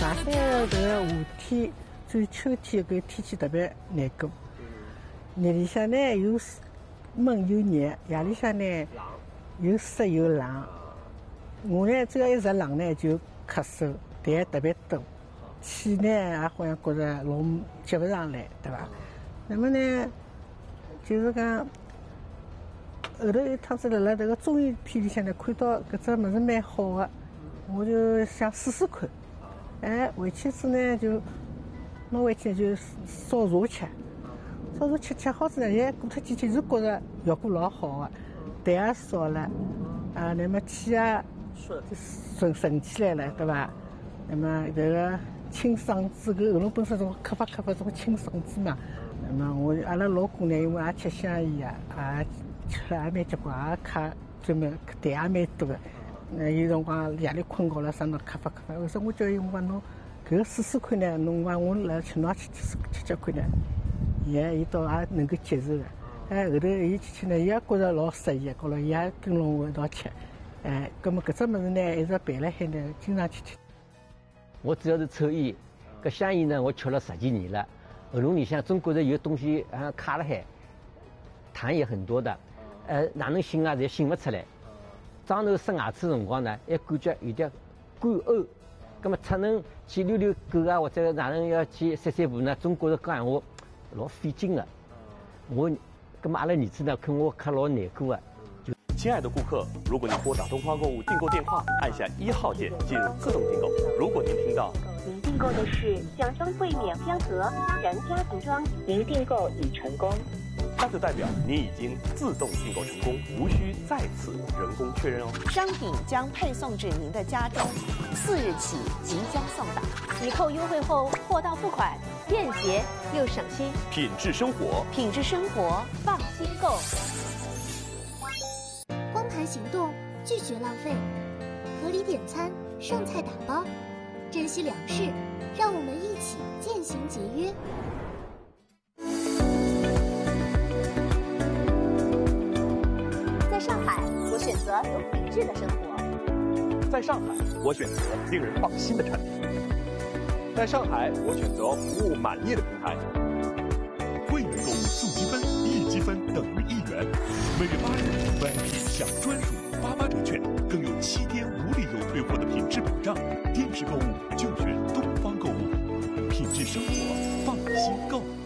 上海这个夏天，只有秋天搿天气特别难过。日里向呢又闷又热，夜里向呢又湿又冷。我呢只要一着冷呢就咳嗽，痰特别多，气呢也好像觉着老接不上来，对伐？那么呢，就是讲后头一趟子辣这个中医片里向呢看到搿只物事蛮好的，我就想试试看。回去之呢就拿回去就烧茶吃，烧茶吃好之呢，过脱几天是觉着效果老好的，痰也少了，那么气也顺起来了，对伐？那么这个清嗓子，搿喉咙本身种咳发这种清嗓子嘛。那么阿拉老公呢，因为也吃香烟也吃了也蛮结棍，也咳专门痰也蛮多的。有辰光夜里困觉了，啥侬咳发。后头我叫伊，我讲侬搿个试试看呢，侬讲我来请侬吃看呢，伊倒也能够接受的。后头伊去呢，伊也觉着老适意，搞了伊也跟了我一道吃。葛么搿只物事呢，一直备辣海呢，经常去吃。 我主要是抽烟，搿香烟呢，我吃了10几年了，喉咙里向总觉着有东西卡了海，痰也很多的，哪能擤啊，侪擤不出来。张头塞牙齿辰光呢，还感觉有点干呕，葛么出门去遛狗啊，或者哪能要去散步呢，总觉着讲闲话老费劲的。葛么阿拉儿子呢，看我咳老难过啊。 亲爱的顾客，如果您拨打东方购物订购电话，按下1号键进入自动订购。如果您听到您订购的是享双汇免标盒全家瓶装，您订购已成功， 那就代表您已经自动订购成功，无需再次人工确认哦。 商品将配送至您的家中，4日起即将送达。 抵扣优惠后货到付款，便捷又省心。 品质生活， 品质生活，放心购。 光盘行动，拒绝浪费，合理点餐，剩菜打包，珍惜粮食，让我们一起渐行节约。 在上海，我选择有品质的生活。 在上海，我选择令人放心的产品。在上海，我选择服务满意的平台。 会员购物送积分，1积分等于1元。每月8日 VIP 享专属88折券，更有7天无理由退货的品质保障。电视购物就选东方购物，品质生活，放心购。